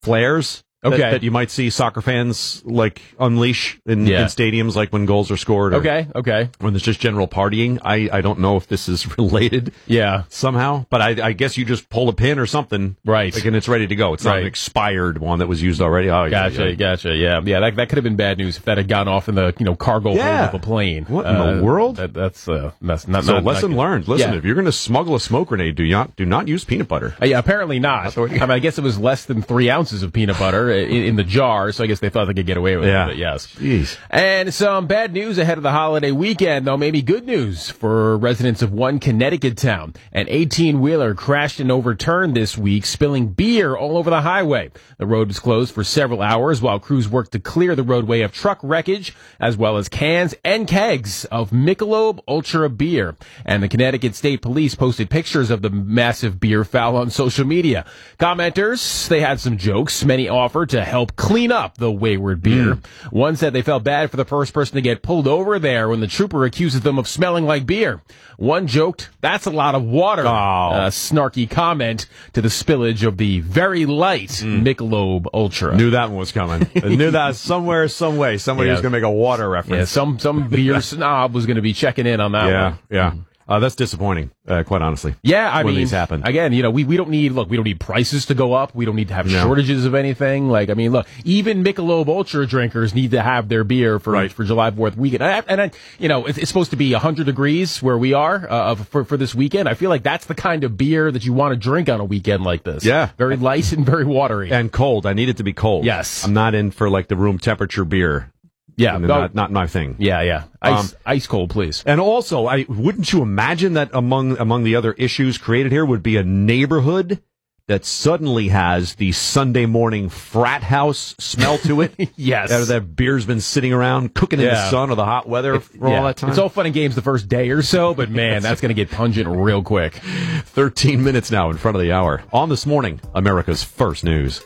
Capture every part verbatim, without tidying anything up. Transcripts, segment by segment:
flares. Okay. That, that you might see soccer fans like unleash in, Yeah. in stadiums, like when goals are scored. Or Okay, okay. when there's just general partying. I, I don't know if this is related Yeah. somehow, but I, I guess you just pull a pin or something. Right. Like, and it's ready to go. It's not Right. an expired one that was used already. Oh, yeah, Gotcha, yeah. gotcha. Yeah, yeah. That that could have been bad news if that had gone off in the you know cargo Yeah. hold of a plane. What in Uh, the world? That, that's uh, that's not. So not, lesson not learned. Listen, Yeah. if you're going to smuggle a smoke grenade, do not do not use peanut butter. Uh, yeah, apparently not. That's what- I mean, I guess it was less than three ounces of peanut butter in, in the jar, so I guess they thought they could get away with Yeah. it. But yes. Jeez. And some bad news ahead of the holiday weekend, though maybe good news for residents of one Connecticut town. An eighteen-wheeler crashed and overturned this week, spilling beer all over the highway. The road was closed for several hours while crews worked to clear the roadway of truck wreckage, as well as cans and kegs of Michelob Ultra beer. And the Connecticut State Police posted pictures of the massive beer foul on social media. Commenters, they had some jokes. Many offered to help clean up the wayward beer. One said they felt bad for the first person to get pulled over there when the trooper accuses them of smelling like beer. One joked, "That's a lot of water." Oh. A snarky comment to the spillage of the very light Michelob Ultra. Knew that one was coming. I knew that somewhere, some way, somebody Yeah. was going to make a water Yeah, reference. some some beer snob was going to be checking in on that Yeah, one. yeah. Uh, that's disappointing, uh, quite honestly. Yeah, I when mean, these happen. again, you know, we, we don't need, look, we don't need prices to go up. We don't need to have No. shortages of anything. Like, I mean, look, even Michelob Ultra drinkers need to have their beer for, Right. for July fourth weekend. And, I, and I, you know, it's, it's supposed to be one hundred degrees where we are, uh, for, for this weekend. I feel like that's the kind of beer that you want to drink on a weekend like this. Yeah. Very light and very watery. And cold. I need it to be cold. Yes. I'm not in for like the room temperature beer. yeah. And no- not, not my thing. yeah, yeah. Ice, Um, ice cold, please. And also, I wouldn't you imagine that among among the other issues created here would be a neighborhood that suddenly has the Sunday morning frat house smell to it? Yes. After that beer's been sitting around cooking in the Yeah. sun or the hot weather for Yeah. all that time. It's all fun and games the first day or so, but man, that's going to get pungent real quick. thirteen minutes now in front of the hour. On This Morning, America's First News.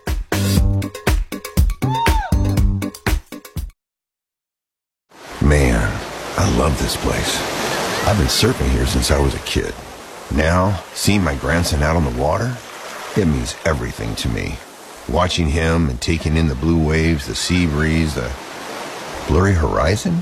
Man, I love this place. I've been surfing here since I was a kid. Now, seeing my grandson out on the water, it means everything to me. Watching him and taking in the blue waves, the sea breeze, the blurry horizon.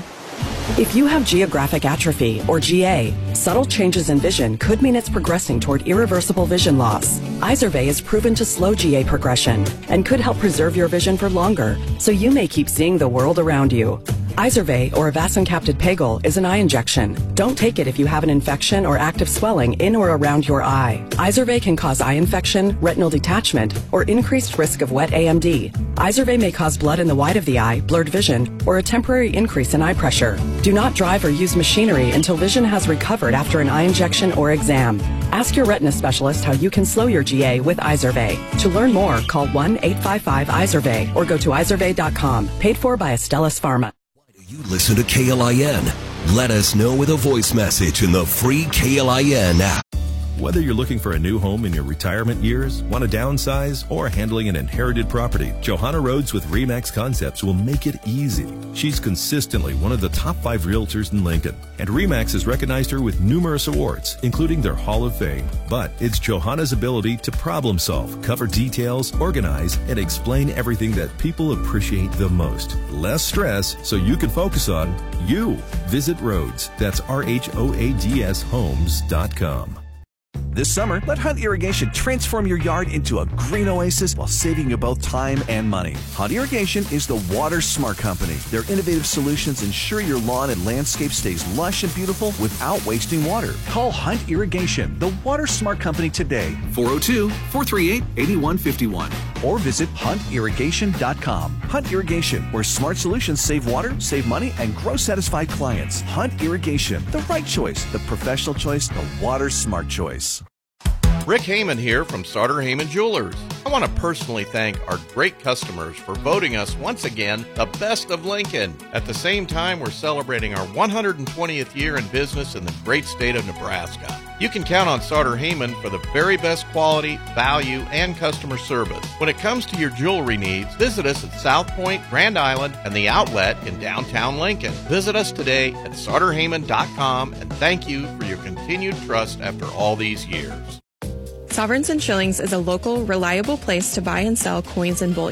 If you have geographic atrophy, or G A, subtle changes in vision could mean it's progressing toward irreversible vision loss. Izervay is proven to slow G A progression and could help preserve your vision for longer, so you may keep seeing the world around you. Izervay, or avacincaptad pegol, is an eye injection. Don't take it if you have an infection or active swelling in or around your eye. Izervay can cause eye infection, retinal detachment, or increased risk of wet A M D. Izervay may cause blood in the white of the eye, blurred vision, or a temporary increase in eye pressure. Do not drive or use machinery until vision has recovered after an eye injection or exam. Ask your retina specialist how you can slow your G A with Izervay. To learn more, call one eight five five Izervay or go to izervay dot com. Paid for by Astellas Pharma. You listen to K L I N. Let us know with a voice message in the free K L I N app. Whether you're looking for a new home in your retirement years, want to downsize, or handling an inherited property, Johanna Rhodes with RE/MAX Concepts will make it easy. She's consistently one of the top five realtors in Lincoln, and RE/MAX has recognized her with numerous awards, including their Hall of Fame. But it's Johanna's ability to problem solve, cover details, organize, and explain everything that people appreciate the most. Less stress so you can focus on you. Visit Rhodes. That's R H O A D S homes dot com. This summer, let Hunt Irrigation transform your yard into a green oasis while saving you both time and money. Hunt Irrigation is the Water Smart Company. Their innovative solutions ensure your lawn and landscape stays lush and beautiful without wasting water. Call Hunt Irrigation, the Water Smart Company today. four oh two, four three eight, eight one five one. Or visit hunt irrigation dot com. Hunt Irrigation, where smart solutions save water, save money, and grow satisfied clients. Hunt Irrigation, the right choice, the professional choice, the water smart choice. Rick Heyman here from Sauter Heyman Jewelers. I want to personally thank our great customers for voting us once again the best of Lincoln. At the same time, we're celebrating our one hundred twentieth year in business in the great state of Nebraska. You can count on Sauter Heyman for the very best quality, value, and customer service. When it comes to your jewelry needs, visit us at South Point, Grand Island, and the Outlet in downtown Lincoln. Visit us today at sauter heyman dot com, and thank you for your continued trust after all these years. Sovereigns and Shillings is a local, reliable place to buy and sell coins and bullion.